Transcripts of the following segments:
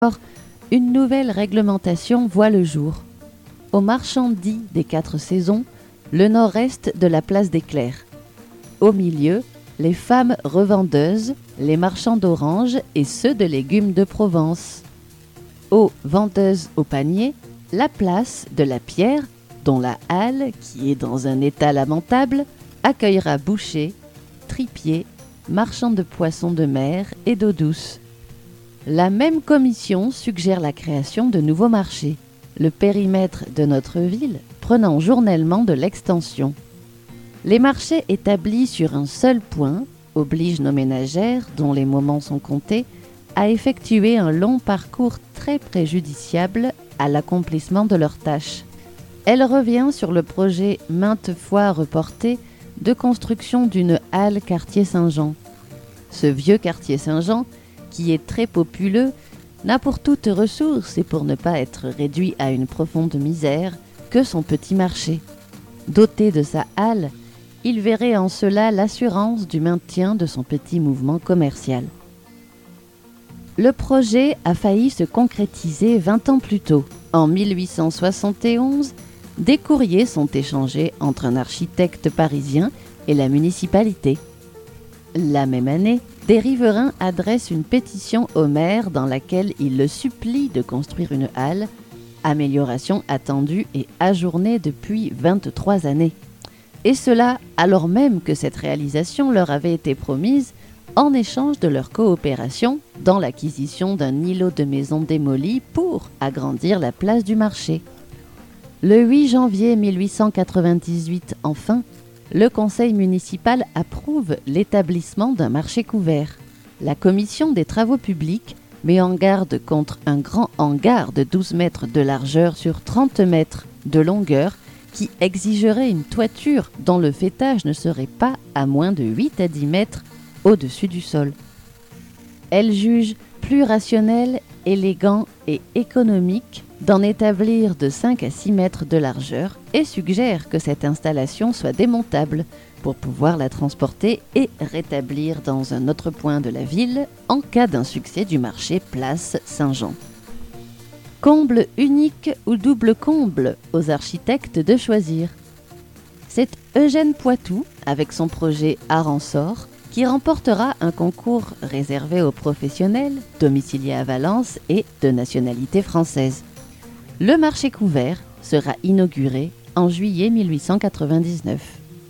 Or, une nouvelle réglementation voit le jour. Au marchand dit des 4 saisons, le nord-est de la place des Clercs. Au milieu, les femmes revendeuses, les marchands d'oranges et ceux de légumes de Provence. Aux vendeuses au panier, la place de la Pierre, dont la halle, qui est dans un état lamentable, accueillera bouchers, tripiers, marchands de poissons de mer et d'eau douce. La même commission suggère la création de nouveaux marchés, le périmètre de notre ville prenant journellement de l'extension. Les marchés établis sur un seul point obligent nos ménagères, dont les moments sont comptés, à effectuer un long parcours très préjudiciable à l'accomplissement de leurs tâches. Elle revient sur le projet maintes fois reporté de construction d'une halle quartier Saint-Jean. Ce vieux quartier Saint-Jean, qui est très populeux, n'a pour toute ressource et pour ne pas être réduit à une profonde misère que son petit marché. Doté de sa halle, il verrait en cela l'assurance du maintien de son petit mouvement commercial. Le projet a failli se concrétiser 20 ans plus tôt. En 1871, des courriers sont échangés entre un architecte parisien et la municipalité. La même année, des riverains adressent une pétition au maire dans laquelle ils le supplient de construire une halle, amélioration attendue et ajournée depuis 23 années. Et cela alors même que cette réalisation leur avait été promise en échange de leur coopération dans l'acquisition d'un îlot de maisons démolies pour agrandir la place du marché. Le 8 janvier 1898, enfin, le conseil municipal approuve l'établissement d'un marché couvert. La commission des travaux publics met en garde contre un grand hangar de 12 mètres de largeur sur 30 mètres de longueur qui exigerait une toiture dont le faîtage ne serait pas à moins de 8 à 10 mètres au-dessus du sol. Elle juge plus rationnel, élégant et économique d'en établir de 5 à 6 mètres de largeur et suggère que cette installation soit démontable pour pouvoir la transporter et rétablir dans un autre point de la ville en cas d'insuccès du marché place Saint-Jean. Comble unique ou double comble aux architectes de choisir. C'est Eugène Poitou, avec son projet Art-en-Sort, qui remportera un concours réservé aux professionnels, domiciliés à Valence et de nationalité française. Le marché couvert sera inauguré en juillet 1899.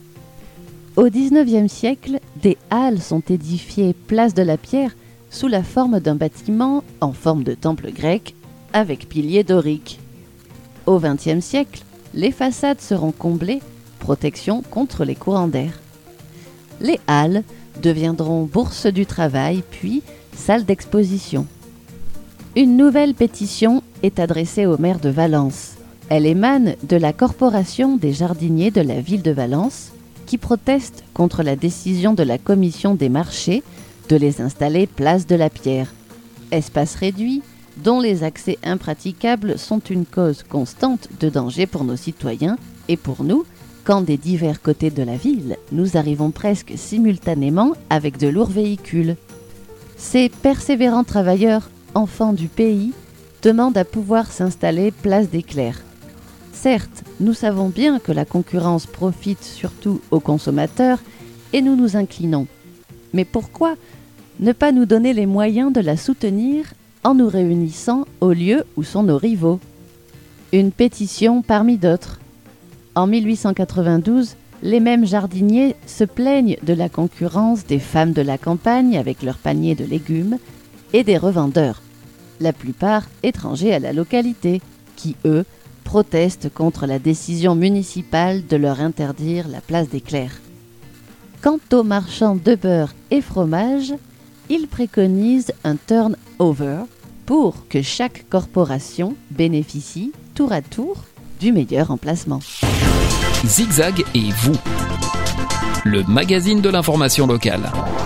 Au XIXe siècle, des halles sont édifiées place de la Pierre sous la forme d'un bâtiment en forme de temple grec avec piliers doriques. Au XXe siècle, les façades seront comblées, protection contre les courants d'air. Les halles deviendront bourse du travail puis salle d'exposition. Une nouvelle pétition est adressée au maire de Valence. Elle émane de la Corporation des jardiniers de la ville de Valence qui proteste contre la décision de la commission des marchés de les installer place de la Pierre. Espace réduit dont les accès impraticables sont une cause constante de danger pour nos citoyens et pour nous, quand des divers côtés de la ville, nous arrivons presque simultanément avec de lourds véhicules. Ces persévérants travailleurs, enfants du pays, demandent à pouvoir s'installer place des Clercs. Certes, nous savons bien que la concurrence profite surtout aux consommateurs et nous nous inclinons. Mais pourquoi ne pas nous donner les moyens de la soutenir en nous réunissant au lieu où sont nos rivaux? Une pétition parmi d'autres. En 1892, les mêmes jardiniers se plaignent de la concurrence des femmes de la campagne avec leurs paniers de légumes et des revendeurs, la plupart étrangers à la localité, qui, eux, protestent contre la décision municipale de leur interdire la place des Clercs. Quant aux marchands de beurre et fromage, ils préconisent un turnover pour que chaque corporation bénéficie tour à tour du meilleur emplacement. Zigzag et vous, le magazine de l'information locale.